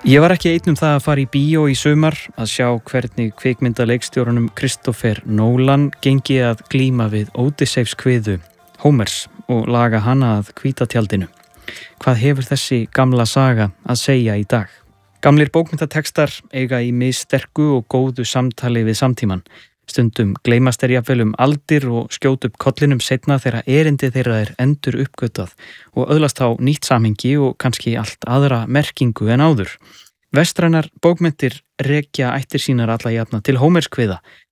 Ég var ekki einn það að fara í bíó í sumar að sjá hvernig kvikmyndaleikstjóranum Christopher Nolan gengi að glíma við Ódysseifskviðu Hómers og laga hana að hvíta tjaldinu. Hvað hefur þessi gamla saga að segja í dag? Gamlir bókmyndatextar eiga í missterku og góðu samtali við samtíman. Stundum gleymast jafnvel aldir og skjóta upp kollinum seinna þegar erindi þeirra endur uppgötvað og öðlast á nýtt samhengi og kannski allt aðra merkingu en áður. Vestrænar bókmenntir rekja ættir sínar alla jafna til Hómerskviða